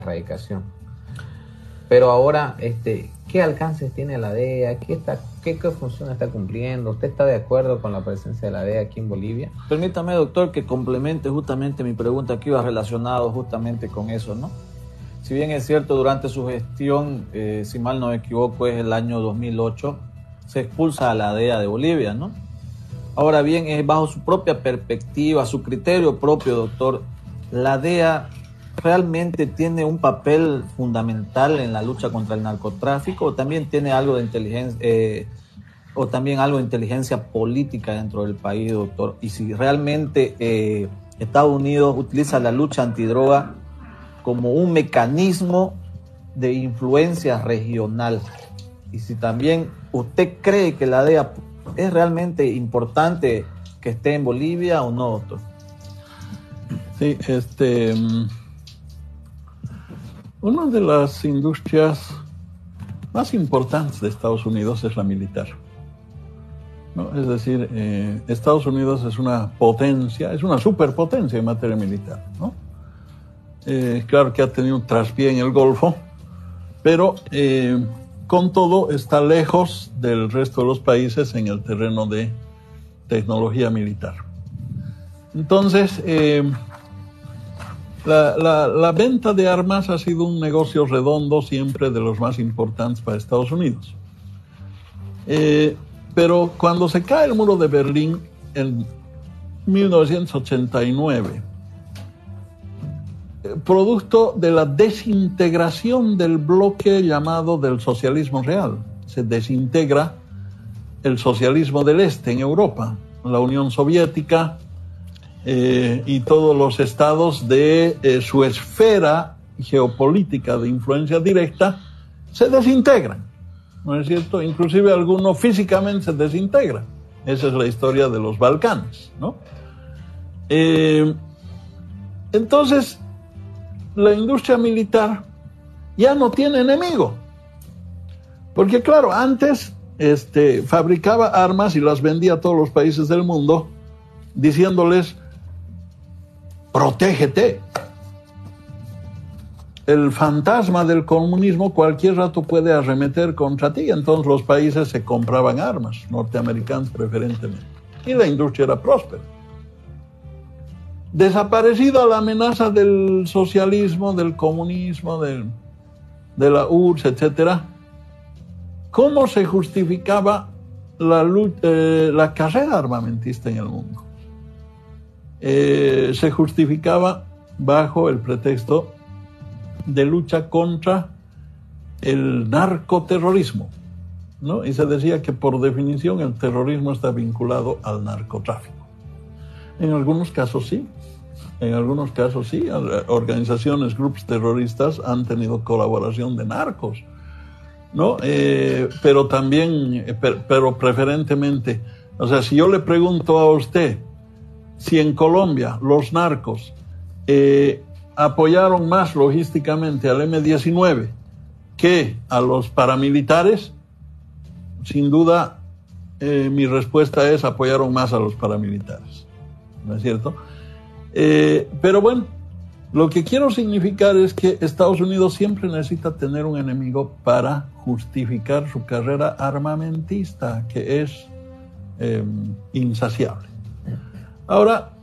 erradicación. Pero ahora, ¿qué alcances tiene la DEA? ¿Qué función está cumpliendo? ¿Usted está de acuerdo con la presencia de la DEA aquí en Bolivia? Permítame, doctor, que complemente justamente mi pregunta que iba relacionado justamente con eso, ¿no? Si bien es cierto, durante su gestión, si mal no me equivoco, es el año 2008, se expulsa a la DEA de Bolivia, ¿no? Ahora bien, es bajo su propia perspectiva, su criterio propio, doctor, ¿la DEA realmente tiene un papel fundamental en la lucha contra el narcotráfico o también tiene algo de inteligencia política dentro del país, doctor? Y si realmente Estados Unidos utiliza la lucha antidroga como un mecanismo de influencia regional, y si también usted cree que la DEA es realmente importante que esté en Bolivia o no, doctor. Sí, una de las industrias más importantes de Estados Unidos es la militar, ¿no? Es decir, Estados Unidos es una potencia, es una superpotencia en materia militar, ¿no? Claro que ha tenido un traspié en el Golfo, pero con todo está lejos del resto de los países en el terreno de tecnología militar. Entonces, la venta de armas ha sido un negocio redondo siempre de los más importantes para Estados Unidos. Pero cuando se cae el muro de Berlín en 1989, producto de la desintegración del bloque llamado del socialismo real, se desintegra el socialismo del Este en Europa, la Unión Soviética, y todos los estados de su esfera geopolítica de influencia directa se desintegran, ¿no es cierto? Inclusive algunos físicamente se desintegran. Esa es la historia de los Balcanes, ¿no? Entonces, la industria militar ya no tiene enemigo, porque claro, antes fabricaba armas y las vendía a todos los países del mundo diciéndoles: protégete. El fantasma del comunismo cualquier rato puede arremeter contra ti. Entonces los países se compraban armas, norteamericanos preferentemente, y la industria era próspera. Desaparecida la amenaza del socialismo, del comunismo, de la URSS, etc., ¿cómo se justificaba la carrera armamentista en el mundo? Se justificaba bajo el pretexto de lucha contra el narcoterrorismo, ¿no? Y se decía que por definición el terrorismo está vinculado al narcotráfico. En algunos casos sí, organizaciones, grupos terroristas han tenido colaboración de narcos, ¿no? Pero también, pero preferentemente, o sea, si yo le pregunto a usted si en Colombia los narcos apoyaron más logísticamente al M-19 que a los paramilitares, sin duda mi respuesta es: apoyaron más a los paramilitares, ¿no es cierto? Pero bueno, lo que quiero significar es que Estados Unidos siempre necesita tener un enemigo para justificar su carrera armamentista, que es insaciable. Ahora,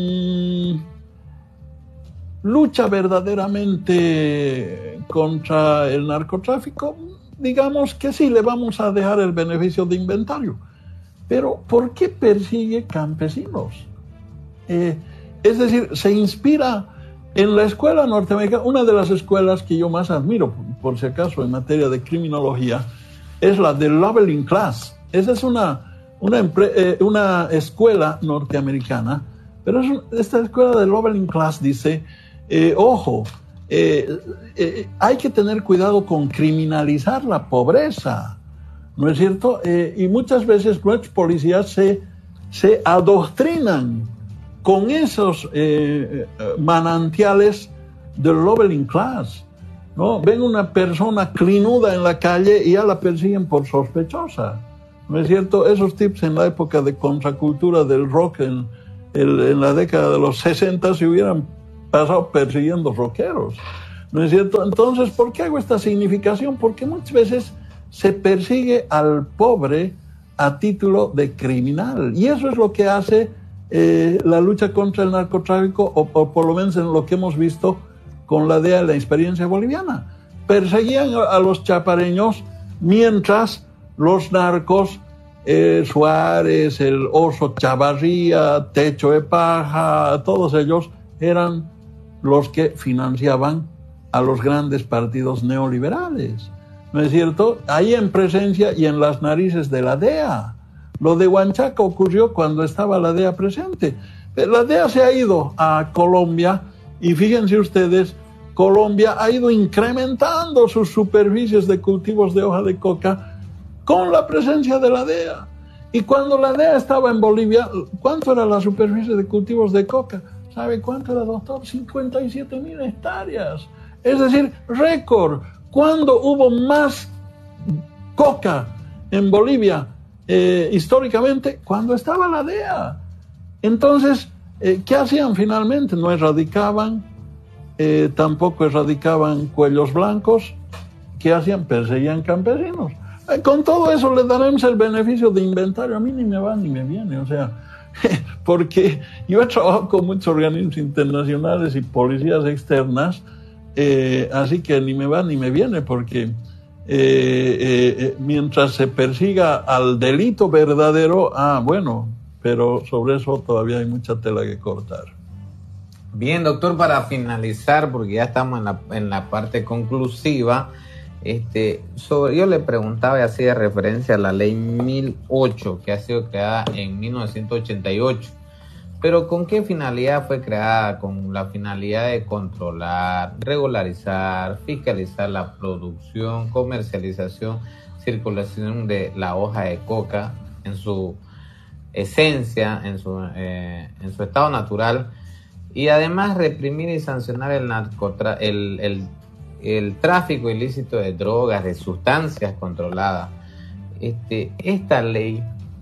lucha verdaderamente contra el narcotráfico, digamos que sí, le vamos a dejar el beneficio de inventario. Pero ¿por qué persigue campesinos? Es decir, se inspira en la escuela norteamericana. Una de las escuelas que yo más admiro, por si acaso, en materia de criminología, es la de Loveling Class. Esa es una escuela norteamericana, pero esta escuela de Loveling Class dice: hay que tener cuidado con criminalizar la pobreza, ¿no es cierto? Y muchas veces nuestros policías se adoctrinan con esos manantiales del Loveling Class, ¿no? Ven una persona clinuda en la calle y ya la persiguen por sospechosa, ¿no es cierto? Esos tips en la época de contracultura del rock en la década de los 60 se hubieran pasado persiguiendo rockeros. ¿no es cierto? Entonces, ¿por qué hago esta significación? Porque muchas veces se persigue al pobre a título de criminal, y eso es lo que hace la lucha contra el narcotráfico, o por lo menos en lo que hemos visto con la DEA, la experiencia boliviana. Perseguían a los chapareños mientras los narcos, Suárez, el Oso Chavarría, Techo de Paja, todos ellos eran los que financiaban a los grandes partidos neoliberales, ¿no es cierto? Ahí en presencia y en las narices de la DEA. Lo de Huanchaca ocurrió cuando estaba la DEA presente. La DEA se ha ido a Colombia y fíjense ustedes, Colombia ha ido incrementando sus superficies de cultivos de hoja de coca con la presencia de la DEA. Y cuando la DEA estaba en Bolivia, ¿cuánto era la superficie de cultivos de coca? ¿Sabe cuánto era, doctor? 57,000 hectáreas. Es decir, récord. ¿Cuándo hubo más coca en Bolivia? Históricamente, cuando estaba la DEA. Entonces, ¿qué hacían finalmente? No erradicaban, tampoco erradicaban cuellos blancos. ¿Qué hacían? Perseguían campesinos. Con todo eso le daremos el beneficio de inventario. A mí ni me va ni me viene, o sea, porque yo he trabajado con muchos organismos internacionales y policías externas, así que ni me va ni me viene, porque mientras se persiga al delito verdadero, bueno, pero sobre eso todavía hay mucha tela que cortar. Bien, doctor, para finalizar, porque ya estamos en la parte conclusiva, yo le preguntaba y hacía referencia a la ley 1008, que ha sido creada en 1988. Pero ¿con qué finalidad fue creada? Con la finalidad de controlar, regularizar, fiscalizar la producción, comercialización, circulación de la hoja de coca en su esencia, en su estado natural, y además reprimir y sancionar el tráfico ilícito de drogas, de sustancias controladas. Esta ley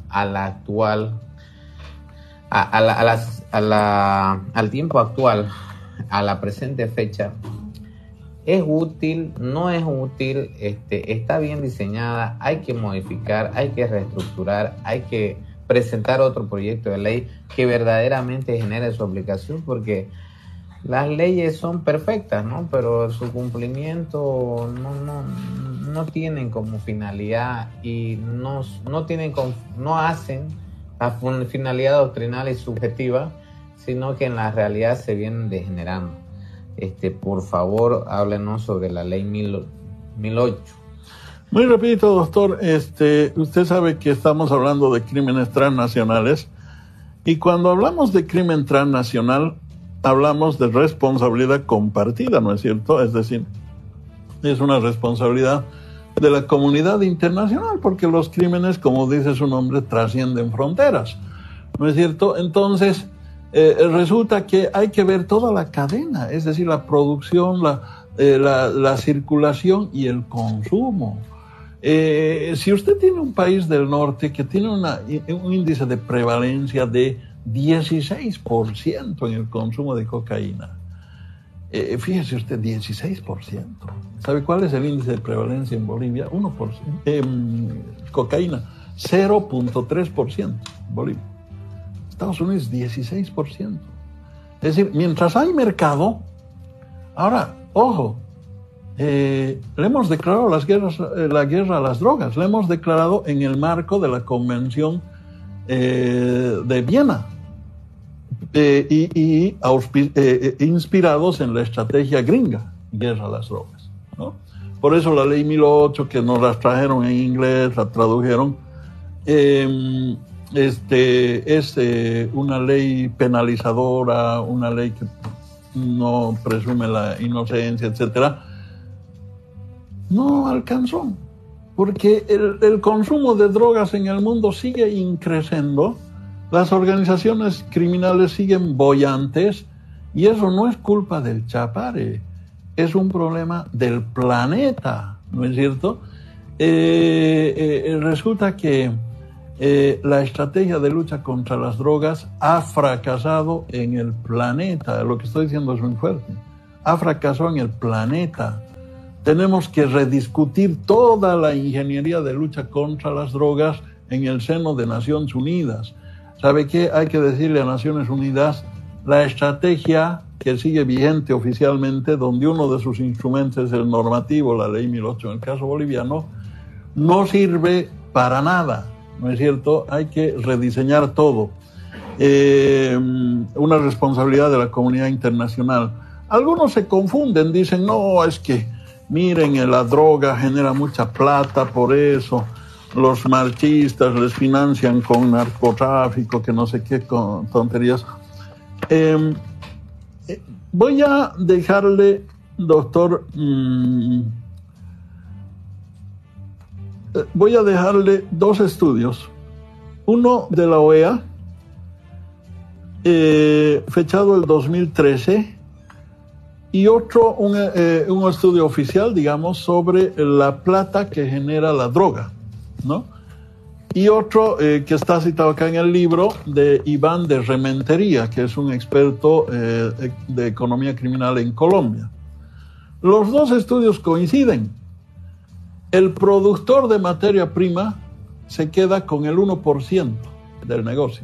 al tiempo actual, a la presente fecha, ¿es útil? ¿No es útil? ¿Está bien diseñada? ¿Hay que modificar? ¿Hay que reestructurar? ¿Hay que presentar otro proyecto de ley que verdaderamente genere su aplicación? Porque las leyes son perfectas, ¿no? Pero su cumplimiento no tienen como finalidad y no hacen la finalidad doctrinal y subjetiva, sino que en la realidad se vienen degenerando. Por favor, háblenos sobre la ley 1008. Muy rapidito, doctor. Usted sabe que estamos hablando de crímenes transnacionales, y cuando hablamos de crimen transnacional, hablamos de responsabilidad compartida, ¿no es cierto? Es decir, es una responsabilidad de la comunidad internacional, porque los crímenes, como dice su nombre, trascienden fronteras, ¿no es cierto? Entonces, resulta que hay que ver toda la cadena, es decir, la producción, la circulación y el consumo. Si usted tiene un país del norte que tiene un índice de prevalencia de 16% en el consumo de cocaína, fíjese usted, 16%. ¿Sabe cuál es el índice de prevalencia en Bolivia? 1%. Cocaína, 0.3% Bolivia. Estados Unidos, 16%. Es decir, mientras hay mercado, ahora, ojo, le hemos declarado la guerra a las drogas, la hemos declarado en el marco de la Convención de Viena, inspirados en la estrategia gringa, guerra a las drogas, ¿no? Por eso la ley 1008, que nos la trajeron en inglés, la tradujeron, es una ley penalizadora, una ley que no presume la inocencia, etcétera. No alcanzó, porque el consumo de drogas en el mundo sigue increciendo, las organizaciones criminales siguen bollantes, y eso no es culpa del Chapare, es un problema del planeta, ¿no es cierto? Resulta que la estrategia de lucha contra las drogas ha fracasado en el planeta. Lo que estoy diciendo es muy fuerte. ha fracasado en el planeta. Tenemos que rediscutir toda la ingeniería de lucha contra las drogas en el seno de Naciones Unidas. ¿Sabe qué? Hay que decirle a Naciones Unidas la estrategia que sigue vigente oficialmente, donde uno de sus instrumentos es el normativo, la ley 1008 en el caso boliviano, no sirve para nada, ¿no es cierto? Hay que rediseñar todo. Una responsabilidad de la comunidad internacional. Algunos se confunden, dicen, no, es que miren, la droga genera mucha plata, por eso los marchistas les financian con narcotráfico, que no sé qué tonterías. Voy a dejarle, doctor, voy a dejarle dos estudios. Uno de la OEA, fechado el 2013, y otro, un estudio oficial, digamos, sobre la plata que genera la droga, ¿no? Y otro que está citado acá en el libro de Iván de Rementería, que es un experto de economía criminal en Colombia. Los dos estudios coinciden. El productor de materia prima se queda con el 1% del negocio.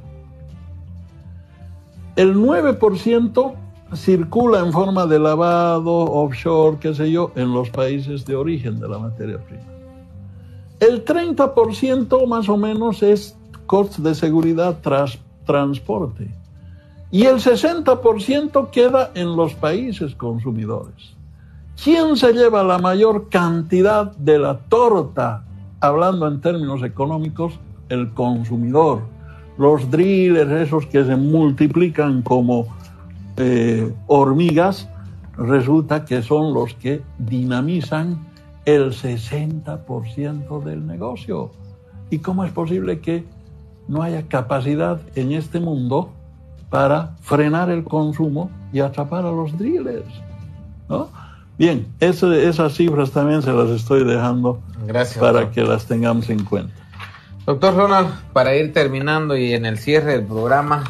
El 9% circula en forma de lavado, offshore, qué sé yo, en los países de origen de la materia prima. El 30% más o menos es costos de seguridad tras transporte. Y el 60% queda en los países consumidores. ¿Quién se lleva la mayor cantidad de la torta, hablando en términos económicos? El consumidor. Los drillers, esos que se multiplican como hormigas, resulta que son los que dinamizan el 60% del negocio. ¿Y cómo es posible que no haya capacidad en este mundo para frenar el consumo y atrapar a los drillers, ¿no? Bien, esas cifras también se las estoy dejando. Gracias, para doctor, que las tengamos en cuenta. Doctor Ronald, para ir terminando y en el cierre del programa,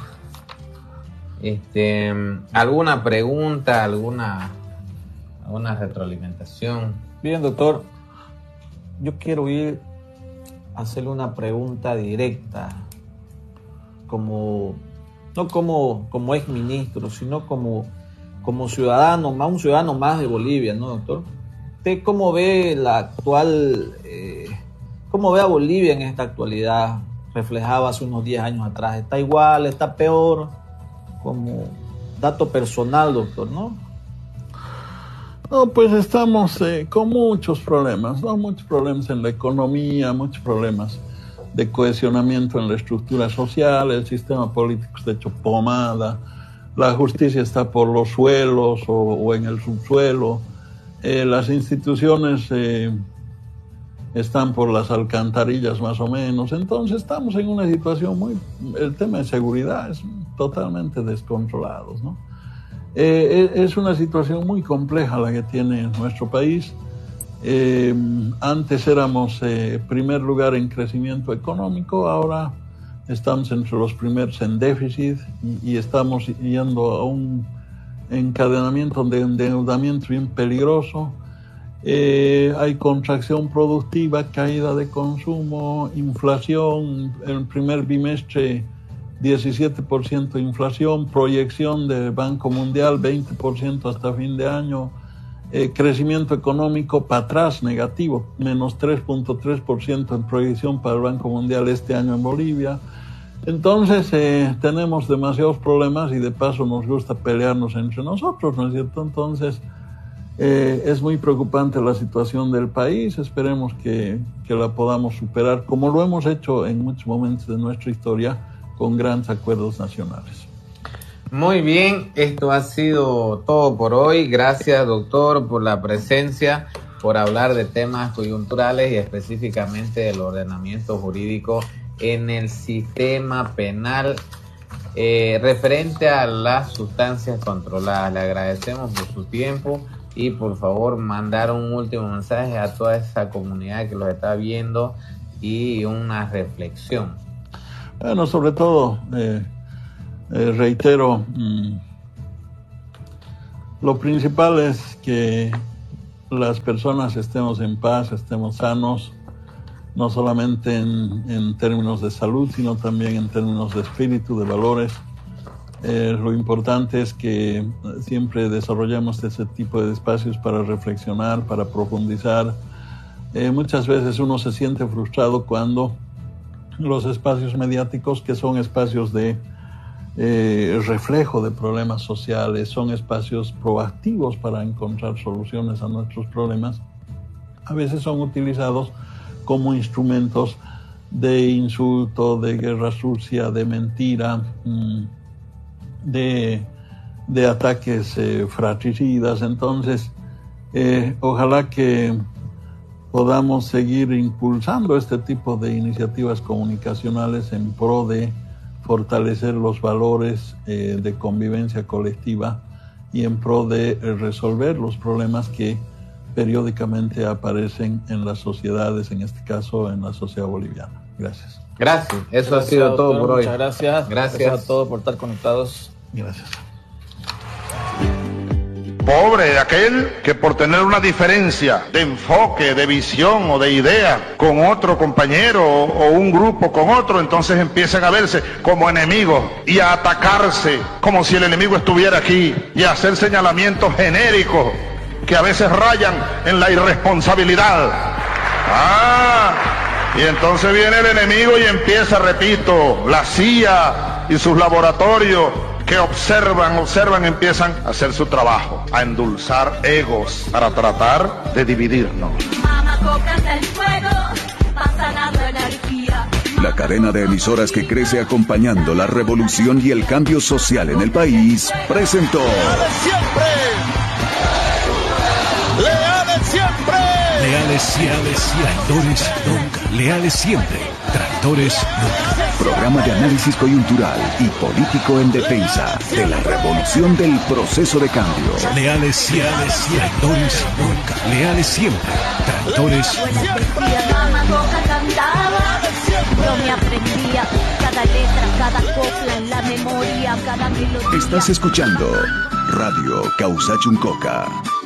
¿alguna pregunta, alguna retroalimentación? Bien, doctor, yo quiero ir a hacerle una pregunta directa, no como exministro, sino como ciudadano, un ciudadano más de Bolivia, ¿no, doctor? ¿Usted cómo ve cómo ve a Bolivia en esta actualidad, reflejado hace unos 10 años atrás? ¿Está igual, está peor? Como dato personal, doctor, ¿no? No, pues estamos con muchos problemas, ¿no? Muchos problemas en la economía, muchos problemas de cohesionamiento en la estructura social, el sistema político está hecho pomada, la justicia está por los suelos o en el subsuelo, las instituciones están por las alcantarillas más o menos. Entonces estamos en una situación el tema de seguridad es totalmente descontrolado, ¿no? Es una situación muy compleja la que tiene nuestro país. Antes éramos primer lugar en crecimiento económico, ahora estamos entre los primeros en déficit y estamos yendo a un encadenamiento de endeudamiento bien peligroso. Hay contracción productiva, caída de consumo, inflación, el primer bimestre 17% de inflación, proyección del Banco Mundial 20% hasta fin de año, crecimiento económico para atrás negativo, menos 3.3% en proyección para el Banco Mundial este año en Bolivia. Entonces tenemos demasiados problemas y de paso nos gusta pelearnos entre nosotros, ¿no es cierto? Entonces es muy preocupante la situación del país. Esperemos que la podamos superar como lo hemos hecho en muchos momentos de nuestra historia, con grandes acuerdos nacionales. Muy bien, esto ha sido todo por hoy. Gracias, doctor, por la presencia, por hablar de temas coyunturales y específicamente del ordenamiento jurídico en el sistema penal referente a las sustancias controladas. Le agradecemos por su tiempo y por favor mandar un último mensaje a toda esa comunidad que los está viendo y una reflexión. Bueno, sobre todo reitero Lo principal es que las personas estemos en paz, estemos sanos, no solamente en términos de salud, sino también en términos de espíritu, de valores. Lo importante es que siempre desarrollemos ese tipo de espacios para reflexionar, para profundizar. Muchas veces uno se siente frustrado cuando los espacios mediáticos, que son espacios de reflejo de problemas sociales, son espacios proactivos para encontrar soluciones a nuestros problemas, a veces son utilizados como instrumentos de insulto, de guerra sucia, de mentira, de ataques fratricidas. Entonces, ojalá que podamos seguir impulsando este tipo de iniciativas comunicacionales en pro de fortalecer los valores de convivencia colectiva y en pro de resolver los problemas que periódicamente aparecen en las sociedades, en este caso en la sociedad boliviana. Gracias. Gracias. Eso Gracias, ha sido todo doctor, por hoy. Muchas gracias. Gracias a todos por estar conectados. Gracias. Pobre de aquel que por tener una diferencia de enfoque, de visión o de idea con otro compañero o un grupo con otro, entonces empiezan a verse como enemigos y a atacarse como si el enemigo estuviera aquí y a hacer señalamientos genéricos que a veces rayan en la irresponsabilidad. Y entonces viene el enemigo y empieza, repito, la CIA y sus laboratorios que observan, empiezan a hacer su trabajo, a endulzar egos para tratar de dividirnos. La cadena de emisoras que crece acompañando la revolución y el cambio social en el país presentó ¡Leales siempre! Leales siempre, traidores nunca. Leales siempre, traidores nunca. Programa de análisis coyuntural y político en defensa de la revolución del proceso de cambio. Leales siempre, traidores nunca. Leales siempre, traidores nunca. Yo me aprendía cada letra, cada copla en la memoria, cada melodía. Estás escuchando Radio Causachuncoca.